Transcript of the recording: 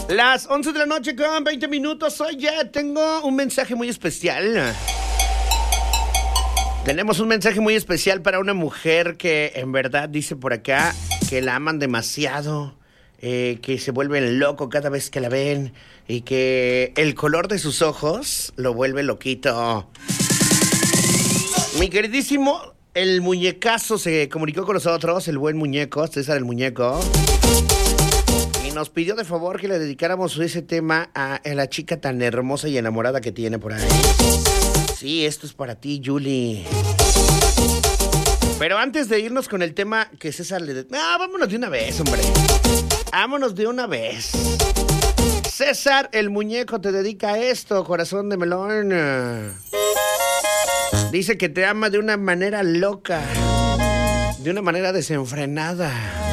Las 11 de la noche con 20 minutos. Oye, tengo un mensaje muy especial. Tenemos un mensaje muy especial para una mujer que en verdad dice por acá que la aman demasiado, que se vuelven loco cada vez que la ven y que el color de sus ojos lo vuelve loquito. Mi queridísimo, el muñecazo se comunicó con nosotros, el buen muñeco, César el muñeco. Y nos pidió de favor que le dedicáramos ese tema a la chica tan hermosa y enamorada que tiene por ahí. Sí, esto es para ti, Julie. Pero antes de irnos con el tema que César le... vámonos de una vez, hombre. Vámonos de una vez. César el muñeco te dedica esto, corazón de melón. Dice que te ama de una manera loca, de una manera desenfrenada.